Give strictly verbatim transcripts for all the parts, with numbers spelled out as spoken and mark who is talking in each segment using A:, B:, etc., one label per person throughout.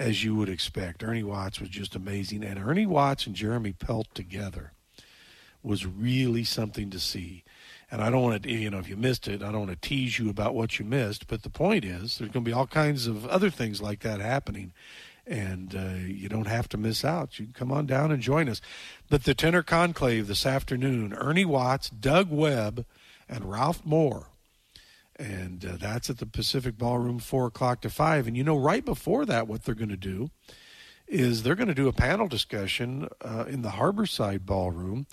A: as you would expect. Ernie Watts was just amazing. And Ernie Watts and Jeremy Pelt together was really something to see. And I don't want to, you know, if you missed it, I don't want to tease you about what you missed. But the point is, there's going to be all kinds of other things like that happening. And uh, you don't have to miss out. You can come on down and join us. But the Tenor Conclave this afternoon, Ernie Watts, Doug Webb, and Ralph Moore. And uh, that's at the Pacific Ballroom, four o'clock to five. And, you know, right before that, what they're going to do is they're going to do a panel discussion uh, in the Harborside Ballroom.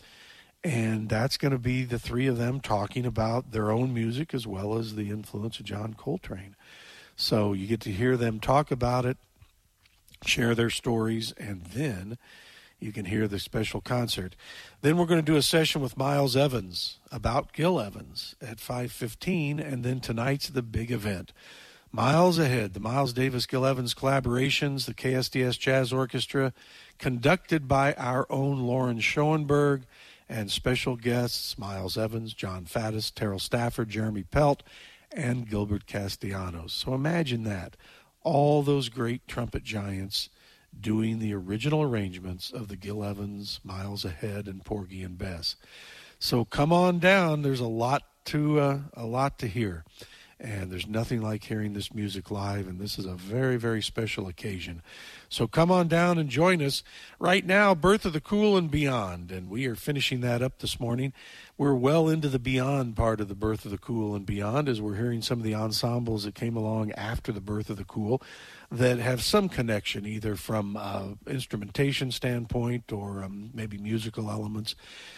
A: And that's going to be the three of them talking about their own music as well as the influence of John Coltrane. So you get to hear them talk about it, share their stories, and then you can hear the special concert. Then we're going to do a session with Miles Evans about Gil Evans at five fifteen, and then tonight's the big event. Miles Ahead, the Miles Davis Gil Evans collaborations, the K S D S Jazz Orchestra, conducted by our own Lauren Schoenberg, and special guests Miles Evans, John Faddis, Terrell Stafford, Jeremy Pelt, and Gilbert Castellanos. So imagine that. All those great trumpet giants doing the original arrangements of the Gil Evans, Miles Ahead, and Porgy and Bess. So come on down. There's a lot to uh, a lot to hear. And there's nothing like hearing this music live, and this is a very, very special occasion. So come on down and join us. Right now, Birth of the Cool and Beyond, and we are finishing that up this morning. We're well into the Beyond part of the Birth of the Cool and Beyond, as we're hearing some of the ensembles that came along after the Birth of the Cool that have some connection, either from uh, instrumentation standpoint or um, maybe musical elements.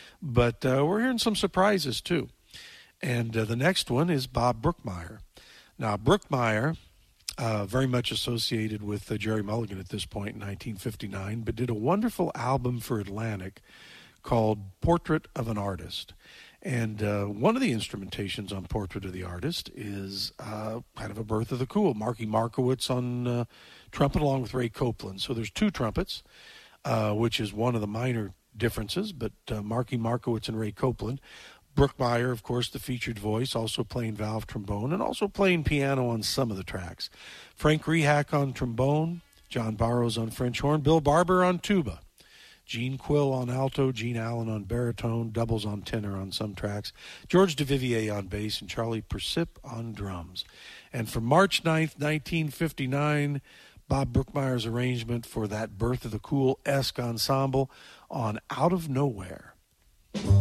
A: But uh, we're hearing some surprises, too. And uh, the next one is Bob Brookmeyer. Now, Brookmeyer, uh, very much associated with uh, Jerry Mulligan at this point in nineteen fifty-nine, but did a wonderful album for Atlantic called Portrait of an Artist. And uh, one of the instrumentations on Portrait of the Artist is uh, kind of a Birth of the Cool. Marky Markowitz on uh, trumpet along with Ray Copeland. So there's two trumpets, uh, which is one of the minor differences, but uh, Marky Markowitz and Ray Copeland. Brookmeyer, of course, the featured voice, also playing valve trombone and also playing piano on some of the tracks. Frank Rehack on trombone, John Barrows on French horn, Bill Barber on tuba, Gene Quill on alto, Gene Allen on baritone, doubles on tenor on some tracks, George DeVivier on bass, and Charlie Persip on drums. And for March ninth, nineteen fifty-nine, Bob Brookmeyer's arrangement for that Birth of the Cool-esque ensemble on Out of Nowhere.